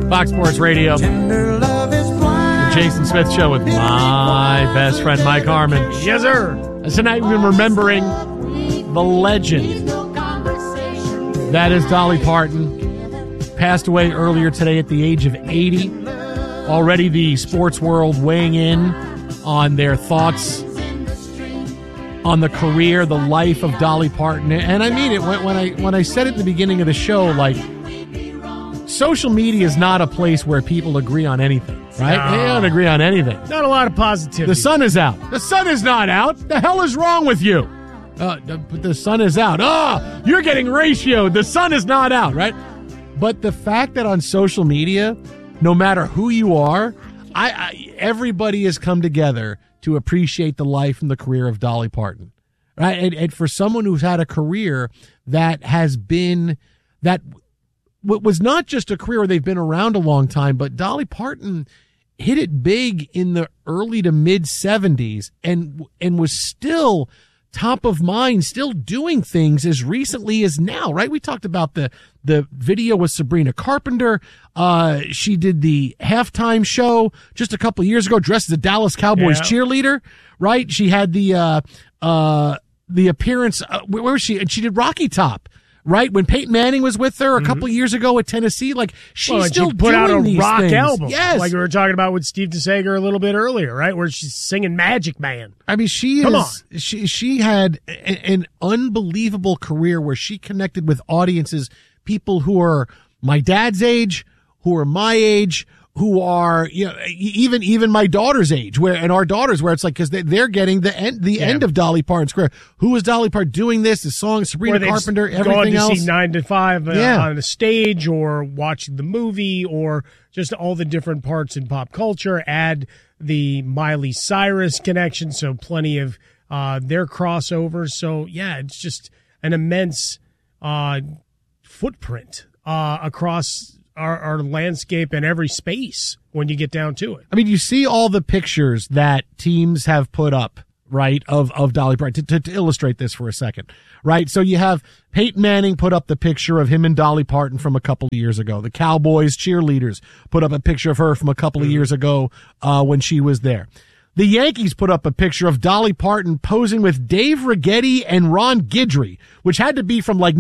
Fox Sports Radio. The Jason Smith Show with my best friend, Mike Harmon. Yes, sir. Tonight we've been remembering the legend that is Dolly Parton. Passed away earlier today at the age of 80. Already the sports world weighing in on their thoughts on the career, the life of Dolly Parton. And I mean it when I said it at the beginning of the show, like, social media is not a place where people agree on anything, right? No. They don't agree on anything. Not a lot of positivity. The sun is out. The sun is not out. The hell is wrong with you? The sun is out. You're getting ratioed. The sun is not out, right? But the fact that on social media, no matter who you are, everybody has come together to appreciate the life and the career of Dolly Parton, right? And for someone who's had a career that has been, that was not just a career where they've been around a long time, but Dolly Parton hit it big in the early to mid 70s and was still top of mind, still doing things as recently as now, right? We talked about the video with Sabrina Carpenter. She did the halftime show just a couple of years ago, dressed as a Dallas Cowboys cheerleader, right? She had the appearance, where was she? And she did Rocky Top, right? When Peyton Manning was with her a couple of years ago at Tennessee, like, she's still put out a these rock things. album. Yes. Like we were talking about with Steve DeSager a little bit earlier, right? Where she's singing Magic Man. I mean, she had an unbelievable career where she connected with audiences, people who are my dad's age, who are my age, who are, you know, even my daughter's age, and our daughters, where it's like, because they're getting the end of Dolly Parton's career. Who is Dolly Parton doing this? The song, Sabrina Carpenter, everything else. Gone to see 9 to 5 on the stage, or watching the movie, or just all the different parts in pop culture. Add the Miley Cyrus connection, so plenty of their crossovers. So yeah, it's just an immense footprint across our landscape and every space when you get down to it. I mean, you see all the pictures that teams have put up, right, of Dolly Parton, to illustrate this for a second, right? So you have Peyton Manning put up the picture of him and Dolly Parton from a couple of years ago. The Cowboys cheerleaders put up a picture of her from a couple of years ago when she was there. The Yankees put up a picture of Dolly Parton posing with Dave Righetti and Ron Guidry, which had to be from like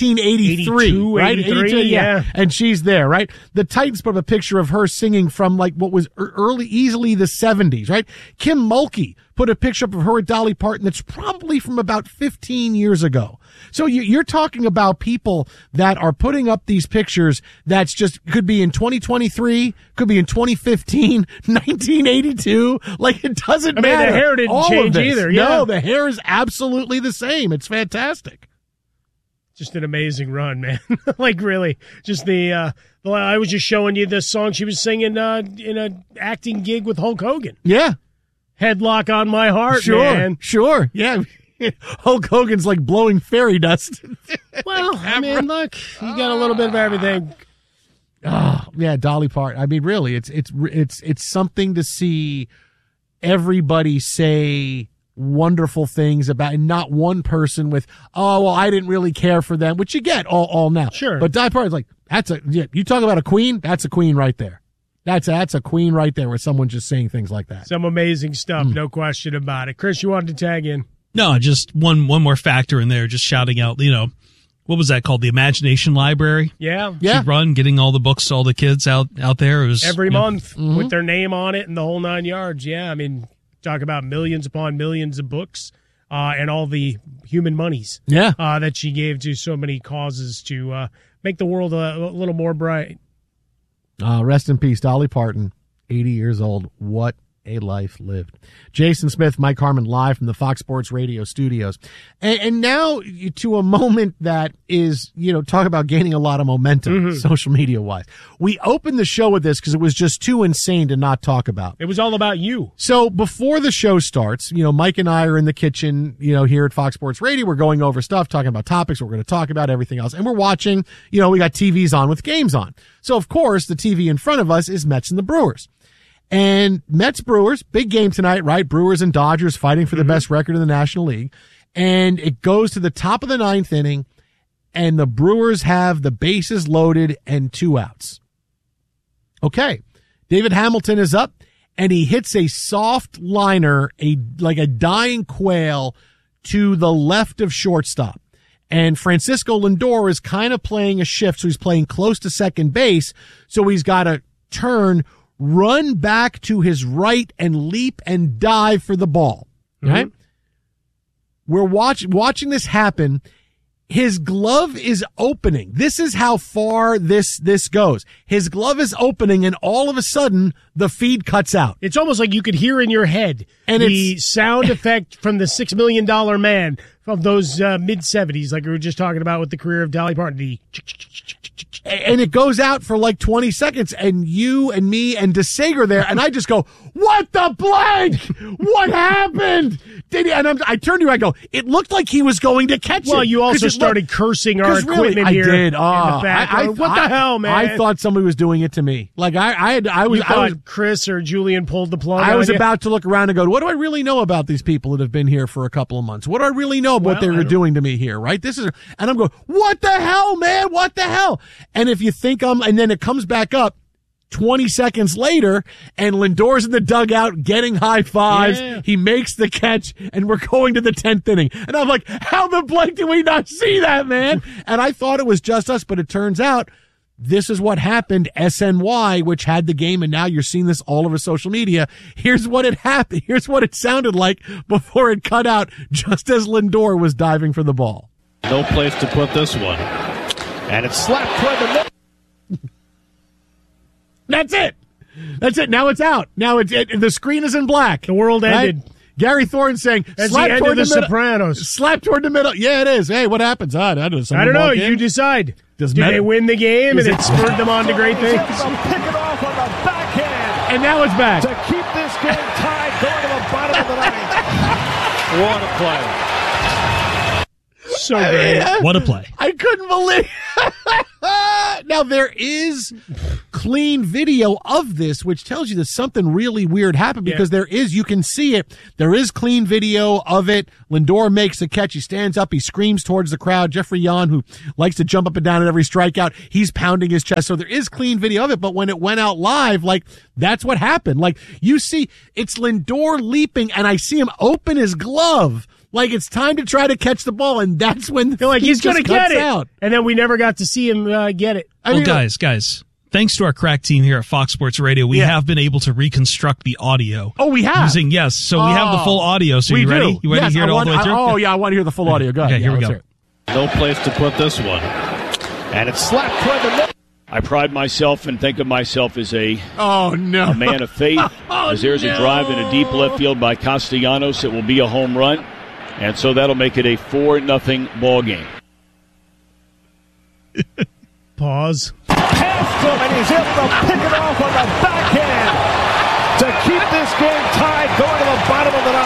1983, right? 82, yeah. And she's there, right? The Titans put up a picture of her singing from like what was easily the 70s, right? Kim Mulkey put a picture up of her with Dolly Parton that's probably from about 15 years ago. So you're talking about people that are putting up these pictures that's just could be in 2023, could be in 2015, 1982. Like, it doesn't matter. The hair didn't change either. Yeah. No, the hair is absolutely the same. It's fantastic. Just an amazing run, man. Like, really, just I was just showing you the song she was singing in an acting gig with Hulk Hogan. Yeah. Headlock on My Heart, man. Sure, yeah. Hulk Hogan's like blowing fairy dust. Well, I mean, look, you got a little bit of everything. Oh, yeah, Dolly Parton. I mean, really, it's something to see everybody say wonderful things about, and not one person with, oh, well, I didn't really care for them, which you get all now. Sure. But Dolly Parton's like, you talk about a queen, that's a queen right there. That's a queen right there, with someone just saying things like that. Some amazing stuff, no question about it. Chris, you wanted to tag in? No, just one more factor in there, just shouting out, what was that called? The Imagination Library? Yeah. She'd run, getting all the books to all the kids out there. It was every month with their name on it and the whole 9 yards. Yeah, I mean, talk about millions upon millions of books and all the human monies that she gave to so many causes to make the world a little more bright. Rest in peace, Dolly Parton, 80 years old. What a life lived. Jason Smith, Mike Harmon, live from the Fox Sports Radio studios. And now to a moment that is, talk about gaining a lot of momentum, social media wise. We opened the show with this because it was just too insane to not talk about. It was all about you. So before the show starts, Mike and I are in the kitchen, here at Fox Sports Radio. We're going over stuff, talking about topics we're going to talk about, everything else. And we're watching, we got TVs on with games on. So of course the TV in front of us is Mets and the Brewers. And Mets-Brewers, big game tonight, right? Brewers and Dodgers fighting for the best record in the National League. And it goes to the top of the ninth inning, and the Brewers have the bases loaded and 2 outs. Okay. David Hamilton is up, and he hits a soft liner, like a dying quail, to the left of shortstop. And Francisco Lindor is kind of playing a shift, so he's playing close to second base, so he's got to turn, run back to his right, and leap and dive for the ball. Right? We're watching this happen. His glove is opening. This is how far this goes. His glove is opening, and all of a sudden, the feed cuts out. It's almost like you could hear in your head the sound effect from the $6 Million Man from those mid-'70s, like we were just talking about with the career of Dolly Parton. And it goes out for like 20 seconds, and you and me and DeSager there, and I just go, what the blank? What happened? And I turned to you, I go, it looked like he was going to catch it. Well, you also started cursing our equipment here. I did. In the back. What the hell, man? I thought somebody was doing it to me. Like I was Chris or Julian pulled the plug. I was about to look around and go, what do I really know about these people that have been here for a couple of months? What do I really know about what they were doing to me here, right? And I'm going, what the hell, man? What the hell? And if you think and then it comes back up 20 seconds later, and Lindor's in the dugout getting high fives. Yeah. He makes the catch, and we're going to the 10th inning. And I'm like, how the blank did we not see that, man? And I thought it was just us, but it turns out this is what happened. SNY, which had the game, and now you're seeing this all over social media. Here's what it happened. Here's what it sounded like before it cut out, just as Lindor was diving for the ball. No place to put this one. And it's slapped toward the middle. That's it. Now it's out. Now the screen is in black. The world ended. Right? Gary Thorne saying, "That's the end of the Sopranos." Slap toward the middle. Yeah, it is. Hey, what happens? I don't know. You decide. Did they win the game and it spurred them on to great things? Pick it off on the backhand. And now it's back. To keep this game tied going to the bottom of the ninth. What a play. So great. What a play. I couldn't believe Now, there is clean video of this, which tells you that something really weird happened because you can see it. There is clean video of it. Lindor makes the catch. He stands up. He screams towards the crowd. Jeffrey Yan, who likes to jump up and down at every strikeout, he's pounding his chest. So there is clean video of it. But when it went out live, that's what happened. You see, it's Lindor leaping, and I see him open his glove. It's time to try to catch the ball, and that's when he's going to get it. Out. And then we never got to see him get it. Guys, thanks to our crack team here at Fox Sports Radio, we have been able to reconstruct the audio. Oh, we have? So we have the full audio. So you ready? You ready to hear it all the way through? Oh, yeah, I want to hear the full audio. Go ahead. Okay, here we go. No place to put this one. And it's slapped toward the middle. I pride myself and think of myself as a man of faith. As there's a drive in a deep left field by Castellanos, it will be a home run. And so that'll make it a 4-0 ball game. Pause. Castro, and he's able to pick it off on the backhand to keep this game tied going to the bottom of the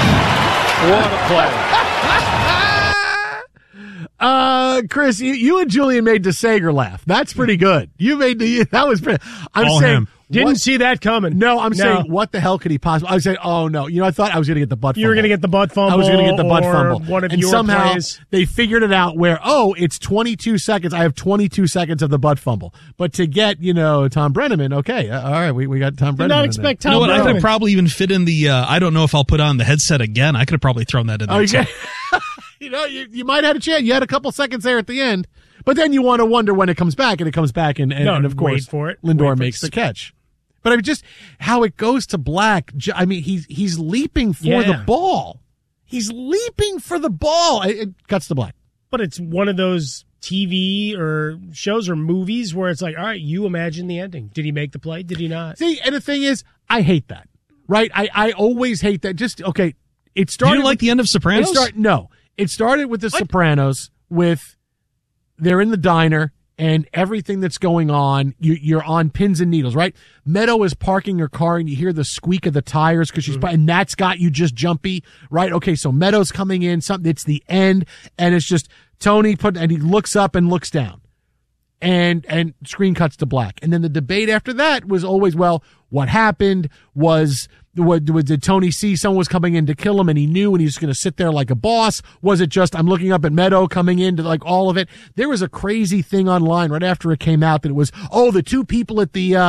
ninth. What a play. Chris, you and Julian made DeSager laugh. That's pretty good. That was pretty. I'm saying. Didn't see that coming. No, I'm saying, what the hell could he possibly? I was saying, oh no. I thought I was going to get the butt fumble. You were going to get the butt fumble. I was going to get the butt fumble. One of and your somehow plays. They figured it out where, it's 22 seconds. I have 22 seconds of the butt fumble. But to get, Tom Brenneman, okay. All right, we got Tom Brenneman. Did not expect Tom Brenneman. You know what? I could have probably even fit in the, I don't know if I'll put on the headset again. I could have probably thrown that in there. Okay. You might have had a chance. You had a couple seconds there at the end. But then you want to wonder when it comes back, and it comes back, and of course, Lindor makes the catch. But just how it goes to black. I mean, he's leaping for the ball. He's leaping for the ball. It cuts to black. But it's one of those TV or shows or movies where it's like, all right, you imagine the ending. Did he make the play? Did he not? See, and the thing is, I hate that. Right? I always hate that. It started. You like the end of Sopranos? It started with the Sopranos with they're in the diner. And everything that's going on, you're on pins and needles, right? Meadow is parking her car, and you hear the squeak of the tires because and that's got you just jumpy, right? Okay, so Meadow's coming in. It's the end, and it's just Tony and he looks up and looks down, and screen cuts to black. And then the debate after that was always, what happened was Did Tony see someone was coming in to kill him and he knew and he's going to sit there like a boss? Was it just, I'm looking up at Meadow coming into like all of it? There was a crazy thing online right after it came out that it was, the two people at the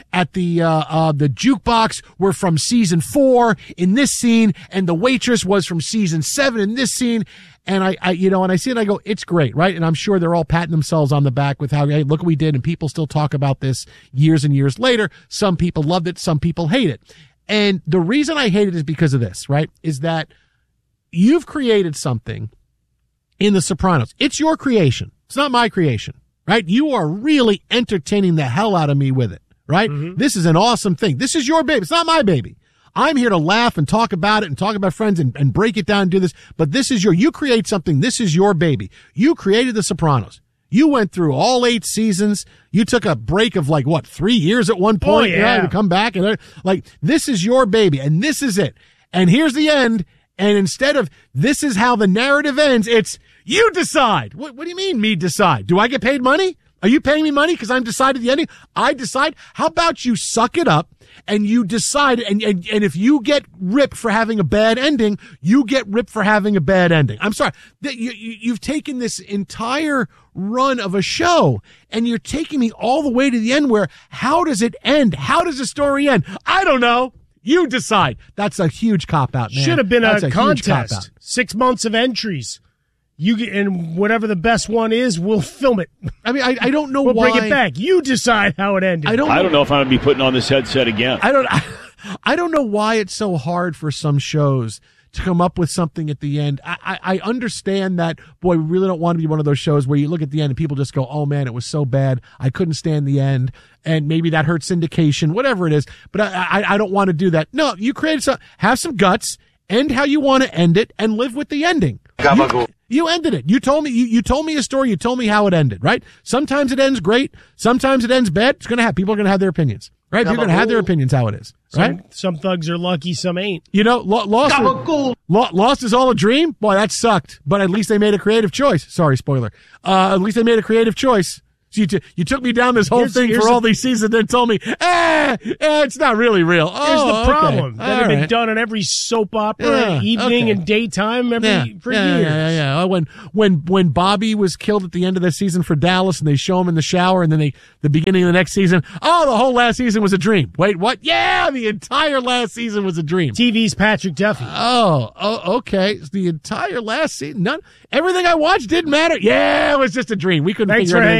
jukebox were from season 4 in this scene, and the waitress was from season 7 in this scene. And I see it and I go, it's great, right? And I'm sure they're all patting themselves on the back with how, hey, look what we did. And people still talk about this years and years later. Some people loved it. Some people hate it. And the reason I hate it is because of this, right? Is that you've created something in The Sopranos. It's your creation. It's not my creation, right? You are really entertaining the hell out of me with it, right? Mm-hmm. This is an awesome thing. This is your baby. It's not my baby. I'm here to laugh and talk about it and talk about friends and break it down and do this. But this is you create something. This is your baby. You created The Sopranos. You went through all 8 seasons. You took a break of 3 years at one point, to come back and this is your baby and this is it. And here's the end. And instead of this is how the narrative ends, it's you decide. What do you mean me decide? Do I get paid money? Are you paying me money because I'm decided the ending? I decide. How about you suck it up and you decide, and if you get ripped for having a bad ending, you get ripped for having a bad ending. I'm sorry. You've taken this entire run of a show and you're taking me all the way to the end where how does it end? How does the story end? I don't know. You decide. That's a huge cop-out, man. Should have been a contest. 6 months of entries. And whatever the best one is, we'll film it. I mean, I don't know why. We'll bring it back. You decide how it ended. I don't know if I'm going to be putting on this headset again. I don't know why it's so hard for some shows to come up with something at the end. I understand that, boy, we really don't want to be one of those shows where you look at the end and people just go, oh man, it was so bad. I couldn't stand the end. And maybe that hurts syndication, whatever it is. But I don't want to do that. No, you have some guts, end how you want to end it, and live with the ending. You ended it. You told me a story. You told me how it ended, right? Sometimes it ends great. Sometimes it ends bad. People are going to have their opinions, right? You're going to have their opinions how it is, right? Some thugs are lucky, some ain't. Lost is all a dream? Boy, that sucked. But at least they made a creative choice. Sorry, spoiler. At least they made a creative choice. So you took me down this whole thing for all these seasons and then told me, it's not really real. Here's the problem. That had been done on every soap opera, evening and daytime for years. Yeah. When Bobby was killed at the end of the season for Dallas and they show him in the shower and then the beginning of the next season, the whole last season was a dream. Wait, what? Yeah, the entire last season was a dream. TV's Patrick Duffy. Okay. The entire last season, everything I watched didn't matter. Yeah, it was just a dream. We couldn't figure it out.